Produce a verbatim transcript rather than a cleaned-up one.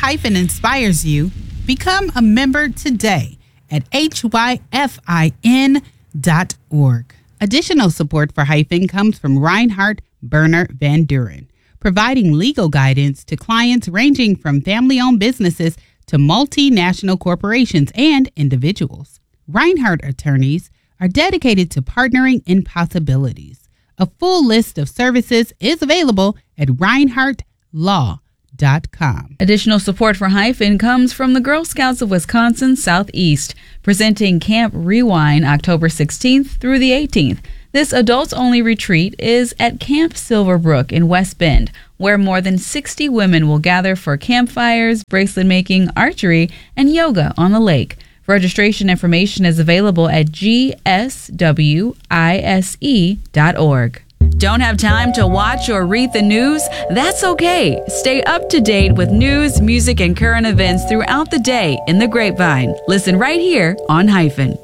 Hyphen inspires you, become a member today at H Y F I N dot org. Additional support for Hyphen comes from Reinhardt Berner Van Duren, providing legal guidance to clients ranging from family-owned businesses to multinational corporations and individuals. Reinhardt attorneys are dedicated to partnering in possibilities. A full list of services is available at reinhardt law dot com. Additional support for Hyphen comes from the Girl Scouts of Wisconsin Southeast, presenting Camp Rewind October sixteenth through the eighteenth. This adults-only retreat is at Camp Silverbrook in West Bend, where more than sixty women will gather for campfires, bracelet making, archery, and yoga on the lake. Registration information is available at G S W I S E dot org. Don't have time to watch or read the news? That's okay. Stay up to date with news, music, and current events throughout the day in the Grapevine. Listen right here on Hyphen.